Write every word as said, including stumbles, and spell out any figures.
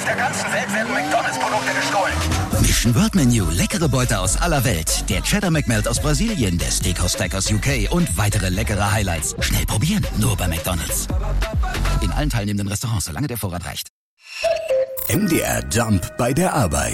der ganzen Welt werden McDonalds-Produkte gestohlen. Mission World Menu. Leckere Beute aus aller Welt. Der Cheddar McMelt aus Brasilien, der Steakhouse Stack aus U K und weitere leckere Highlights. Schnell probieren, nur bei McDonalds. In allen teilnehmenden Restaurants, solange der Vorrat reicht. M D R Jump bei der Arbeit.